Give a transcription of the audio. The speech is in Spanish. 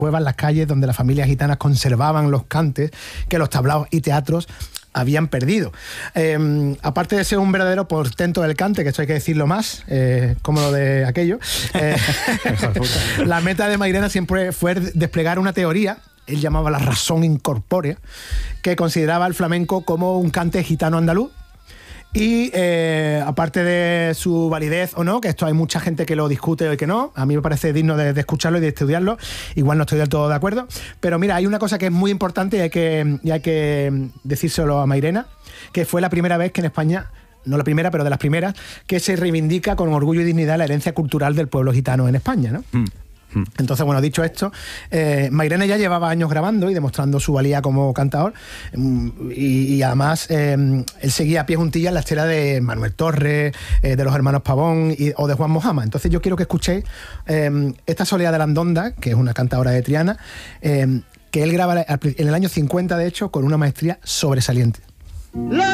cuevas, las calles donde las familias gitanas conservaban los cantes que los tablaos y teatros habían perdido. Aparte de ser un verdadero portento del cante, que esto hay que decirlo más, como lo de aquello, la meta de Mairena siempre fue desplegar una teoría, él llamaba la razón incorpórea, que consideraba el flamenco como un cante gitano andaluz. Y aparte de su validez o no, que esto hay mucha gente que lo discute o que no, a mí me parece digno de escucharlo y de estudiarlo, igual no estoy del todo de acuerdo, pero mira, hay una cosa que es muy importante y hay que decírselo a Mairena, que fue la primera vez que en España, no la primera, pero de las primeras, que se reivindica con orgullo y dignidad la herencia cultural del pueblo gitano en España, ¿no? Entonces, bueno, dicho esto, Mairena ya llevaba años grabando y demostrando su valía como cantador, y además él seguía a pie juntillas la estela de Manuel Torres, de los hermanos Pavón o de Juan Mojama. Entonces yo quiero que escuchéis esta Soledad de la Andonda, que es una cantadora de Triana, que él graba en el año 50, de hecho, con una maestría sobresaliente.